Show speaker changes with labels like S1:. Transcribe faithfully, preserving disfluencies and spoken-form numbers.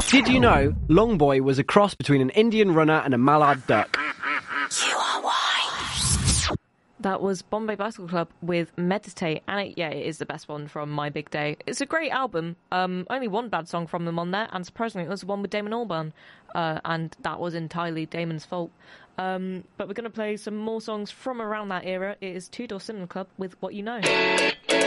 S1: Did you know Longboy was a cross between an Indian runner and a mallard duck?
S2: You are why.
S3: That was Bombay Bicycle Club with Meditate, and it, yeah, it is the best one from My Big Day. It's a great album. Um, only one bad song from them on there, and surprisingly, it was the one with Damon Albarn, uh, and that was entirely Damon's fault. Um, but we're going to play some more songs from around that era. It is Two Door Cinema Club with What You Know.